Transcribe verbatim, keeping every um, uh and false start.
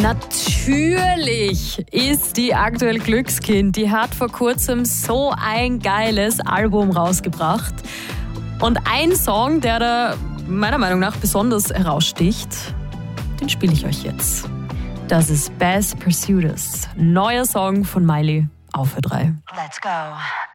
Natürlich ist die aktuell Glückskind. Die hat vor kurzem so ein geiles Album rausgebracht. Und ein Song, der da meiner Meinung nach besonders heraussticht, den spiele ich euch jetzt. Das ist Best Pursued. Neuer Song von Miley auf Ö drei. Let's go.